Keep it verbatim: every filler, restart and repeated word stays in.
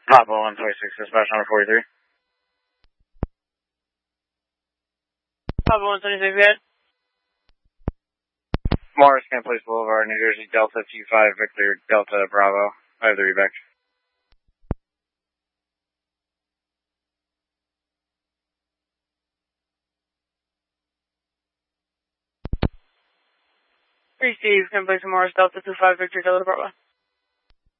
Papa one twenty-six, dispatch number forty-three. Papa one twenty-six, good. Morris, Kent Place Boulevard, New Jersey, Delta two five, Victor, Delta, Bravo. I have the reback. Receive, Kent Place Morris, Delta two five, Victor, Delta, Bravo.